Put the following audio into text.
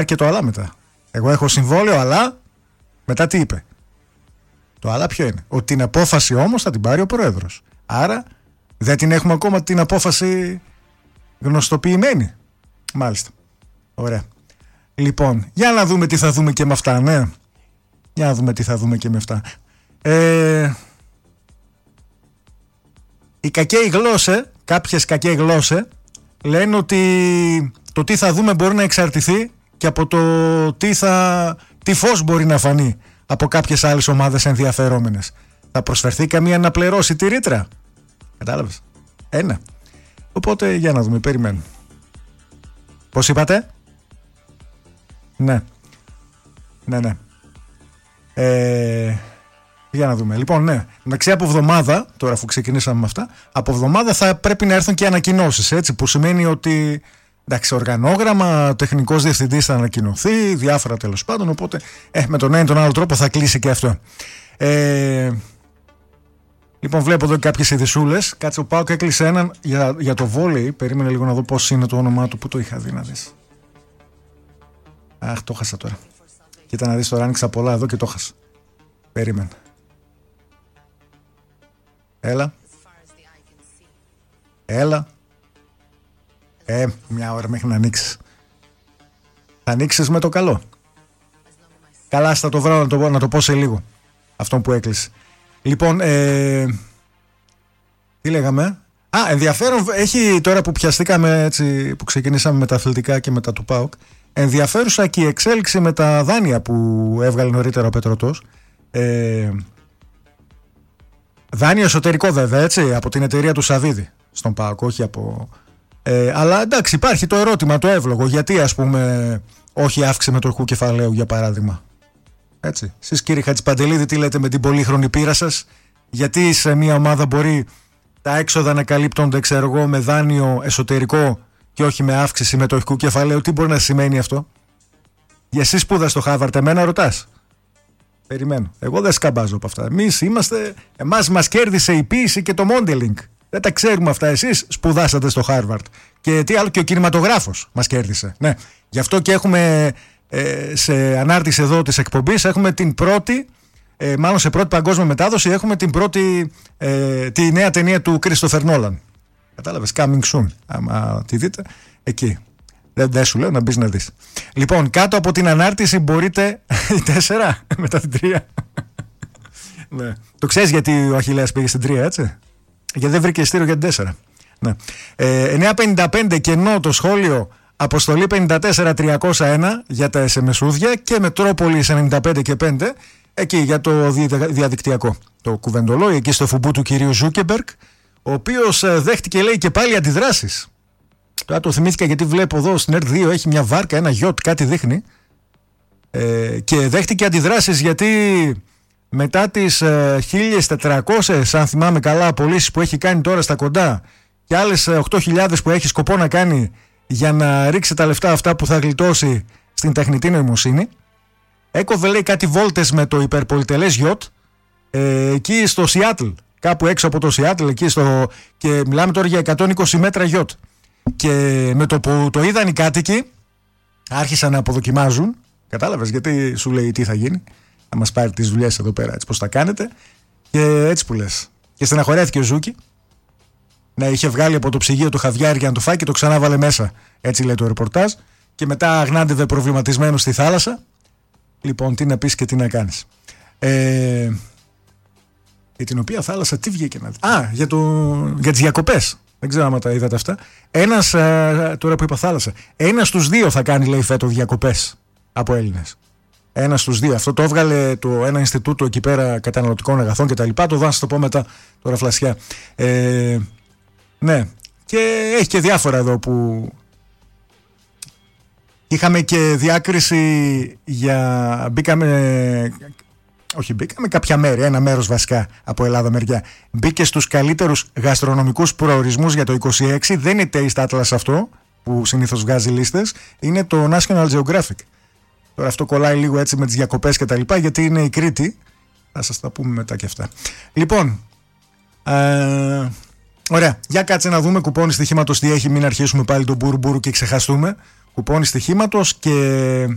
Και το αλλά μετά. Εγώ έχω συμβόλαιο, αλλά μετά τι είπε? Το αλλά ποιο είναι? Ότι την απόφαση όμως θα την πάρει ο πρόεδρος. Άρα δεν την έχουμε ακόμα την απόφαση γνωστοποιημένη. Μάλιστα. Ωραία. Λοιπόν, για να δούμε τι θα δούμε και με αυτά, ναι. Για να δούμε τι θα δούμε και με αυτά. Οι κακές γλώσσες, κάποιες κακές γλώσσες, λένε ότι το τι θα δούμε μπορεί να εξαρτηθεί και από το τι φως μπορεί να φανεί από κάποιες άλλες ομάδες ενδιαφερόμενες. Θα προσφερθεί καμία να πληρώσει τη ρήτρα? Κατάλαβες? Ένα. Οπότε για να δούμε, περιμένουμε. Πώς είπατε? Ναι. Ναι. Για να δούμε. Λοιπόν, ναι. Εντάξει, από εβδομάδα, τώρα αφού ξεκινήσαμε με αυτά, από εβδομάδα θα πρέπει να έρθουν και ανακοινώσεις, έτσι, που σημαίνει ότι εντάξει, οργανόγραμμα, τεχνικός διευθυντής θα ανακοινωθεί, διάφορα τέλος πάντων. Οπότε με τον ένα ή τον άλλο τρόπο θα κλείσει και αυτό. Λοιπόν, βλέπω εδώ κάποιες ειδησούλες. Κάτσε, ο ΠΑΟΚ έκλεισε έναν για το βόλεϊ. Περίμενε λίγο να δω πώς είναι το όνομά του. Πού το είχα δει να δεις? Αχ, το χάσα τώρα. Κοίτα να δεις τώρα, άνοιξα πολλά εδώ και το χάσα. Περίμενε. Έλα. Μια ώρα μέχρι να ανοίξεις. Θα ανοίξεις με το καλό. Καλά, θα το βρω να το πω σε λίγο. Αυτό που έκλεισε. Λοιπόν, τι λέγαμε? Ενδιαφέρον έχει τώρα που πιαστήκαμε, έτσι, που ξεκινήσαμε με τα αθλητικά και μετά του ΠΑΟΚ. Ενδιαφέρουσα και η εξέλιξη με τα δάνεια που έβγαλε νωρίτερα ο Πετρωτός. Δάνειο εσωτερικό βέβαια, έτσι, από την εταιρεία του Σαββίδη στον ΠΑΟΚ, όχι από... αλλά εντάξει, υπάρχει το ερώτημα, το εύλογο. Γιατί, ας πούμε, όχι αύξηση μετοχικού κεφαλαίου, για παράδειγμα? Έτσι. Εσείς, κύριε Χατζηπαντελίδη, τι λέτε με την πολύχρονη πείρα σας? Γιατί σε μια ομάδα μπορεί τα έξοδα να καλύπτονται, ξέρω εγώ, με δάνειο εσωτερικό και όχι με αύξηση μετοχικού κεφαλαίου? Τι μπορεί να σημαίνει αυτό? Για εσύ σπούδα στο Χάρβαρντ, εμένα ρωτάς? Περιμένω. Εγώ δεν σκαμπάζω από αυτά. Εμάς μας κέρδισε η ποίηση και το modeling. Δεν τα ξέρουμε αυτά. Εσείς σπουδάσατε στο Χάρβαρντ. Και τι άλλο, και ο κινηματογράφος μας κέρδισε. Ναι. Γι' αυτό και έχουμε σε ανάρτηση εδώ της εκπομπής, έχουμε την πρώτη, μάλλον σε πρώτη παγκόσμια μετάδοση, έχουμε τη νέα ταινία του Κρίστοφερ Νόλαν. Κατάλαβες? Coming soon. Άμα τη δείτε, εκεί. Δεν σου λέω να μπεις να δεις. Λοιπόν, κάτω από την ανάρτηση μπορείτε. Η 4 μετά την 3. Ναι. Το ξέρεις γιατί ο Αχιλλέας πήγε στην 3, έτσι? Γιατί δεν βρήκε ειστήριο για την 4. Ναι. 9.55 κενό το σχόλιο. Αποστολή 54.301 για τα SMS-ούδια και Μετρόπολης 95 και 5 εκεί για το διαδικτυακό. Το κουβεντολόι εκεί στο φουμπού του κυρίου Ζούκεμπεργκ, ο οποίος δέχτηκε, λέει, και πάλι αντιδράσεις. Τώρα το θυμήθηκα γιατί βλέπω εδώ στην ΕΡΤ2 έχει μια βάρκα, ένα γιότ, κάτι δείχνει. Και δέχτηκε αντιδράσεις γιατί μετά τις 1.400, αν θυμάμαι καλά, απολύσεις που έχει κάνει τώρα στα κοντά και άλλες 8.000 που έχει σκοπό να κάνει για να ρίξει τα λεφτά αυτά που θα γλιτώσει στην τεχνητή νοημοσύνη, έκοβε, λέει, κάτι βόλτες με το υπερπολιτελές γιότ εκεί στο Σιάτλ, κάπου έξω από το Σιάτλ, εκεί και μιλάμε τώρα για 120 μέτρα γιότ. Και με το που το είδαν οι κάτοικοι, άρχισαν να αποδοκιμάζουν. Κατάλαβες? Γιατί σου λέει τι θα γίνει, να μας πάρει τις δουλειές εδώ πέρα, έτσι πως τα κάνετε. Και έτσι που λες. Και στεναχωρέθηκε ο Ζούκη. Ναι, είχε βγάλει από το ψυγείο του χαβιάρι για να το φάει και το ξανά βάλε μέσα. Έτσι λέει το ρεπορτάζ. Και μετά αγνάντευε προβληματισμένο στη θάλασσα. Λοιπόν, τι να πεις και τι να κάνεις. Για την οποία θάλασσα τι βγήκε να δει? Για τις διακοπές. Δεν ξέρω άμα τα είδατε αυτά. Ένας, τώρα που είπα θάλασσα, ένας στους 2 θα κάνει, λέει, φέτο διακοπές από Έλληνες. Ένας στους 2. Αυτό το έβγαλε ένα Ινστιτούτο εκεί πέρα καταναλωτικών αγαθών και τα λοιπά. Το δω, να σας το πω μετά, τώρα φλασιά. Ναι. Και έχει και διάφορα εδώ που είχαμε και διάκριση για... Μπήκαμε κάποια μέρη, ένα μέρος βασικά από Ελλάδα μεριά. Μπήκε στους καλύτερους γαστρονομικούς προορισμούς για το 26. Δεν είναι Taste Atlas αυτό που συνήθως βγάζει λίστες. Είναι το National Geographic. Τώρα αυτό κολλάει λίγο έτσι με τις διακοπές και τα λοιπά, γιατί είναι η Κρήτη. Θα σας τα πούμε μετά και αυτά. Λοιπόν, ωραία. Για κάτσε να δούμε κουπόνι στοιχήματος τι έχει, μην αρχίσουμε πάλι τον μπουρου και ξεχαστούμε. Κουπόνι στοιχήματος και